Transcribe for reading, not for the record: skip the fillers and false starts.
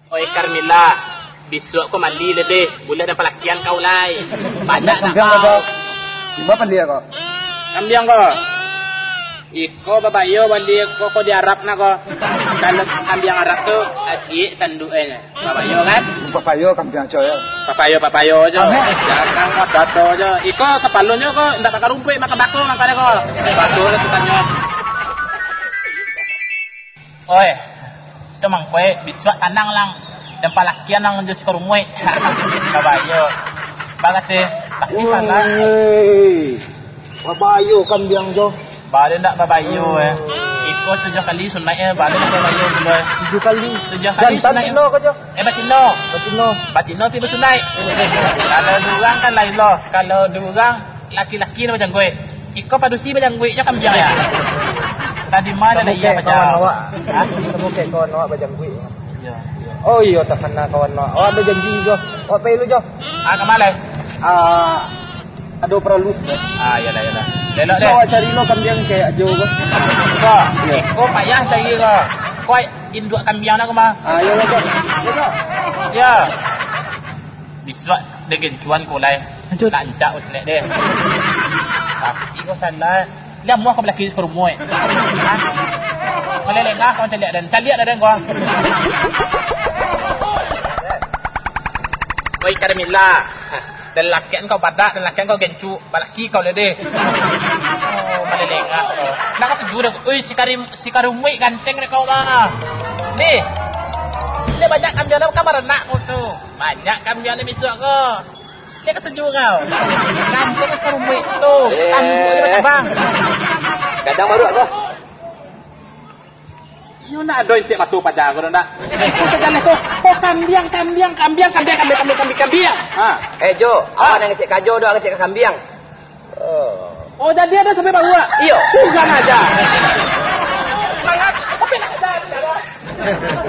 Oi Carmilla, besok kau mandi lebih. Boleh dan pelakian kau lai. Banyak nak kau. Gimana pandia kau? Kambiang kau. Iko babayo balik kau di Arab nak kau. Kalau kambiang Arab tu adik tanduknya. Babayo kan? Papayo kambiang coy. Papayo je. Jangan kau dato je. Iko kepalanya kau ndak pakai rumput makan bako makanya kau. Bako lah tukangnya. Oi. Itu mang kue bisa tanang lang dan palakian lang jadi sekarumui. Babayo. Bagate tapi salah. Babayo kambiang jo. Balik nak babayo ikut 7 kali sunatnya balik nak babayo dulu 7 kali. 7 kali sunat Batino kau jo. Batino pi bersunat. Kalau durang kan lain loh. Kalau durang laki-laki macam gue. Ikut padusi macam gue je kambiang ya. Tadi mana dah iya macam awak. Semua ke kawan awak macam gue. Ya. Oh iya tak kena kawan awak. Awak ada janji jo. Awak pay lu jo. Kemana? Ada peralus. Yalah. Lelok deh. Awak cari lo kambiang kayak jo ke? Kau. Kau payah cari kau. Kau induk kambiang nak kemana? Yalah jo. Ya. Bisa dengan cuan kau lai. Lanjak uslet deh. Tapi kau salah. Lihat muah kau belakang ke rumah. Kau lelengah kau cari dan kau. Oi Carmilla. Dan lakian kau badak dan lakian kau gencu. Balaki kau lede. Malelengah kau. Nak kau tujuh dah. Oi si Karumui ganteng ni kau mah. Ni. Ni banyak kambian dalam kamar anak kau tu. Banyak kambian ni besok kau. Ni kau tujuh kau. Ganteng si Karumui tu. Tanduk dia macam bang. Kadang baru kau. You nak doin cik matu pacar kau nak. Kau jalan tu. Kau kambiang. Jo, awak nak ngecek kajo doang ngecek kambiang. Oh, jadi ada sampai bawa. Iyo. Bukan aja.